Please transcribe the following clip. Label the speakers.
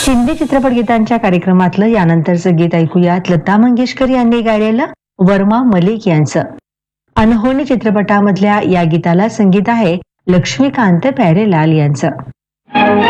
Speaker 1: हिंदी चित्रपट गीतांच्या कार्यक्रमातलं यानंतरचं गीत ऐकूयात लता मंगेशकर यांनी गायलेलं वर्मा मलिक यांचं. अनहोनी चित्रपटामधल्या या गीताला संगीत आहे लक्ष्मीकांत प्यारेलाल यांचं.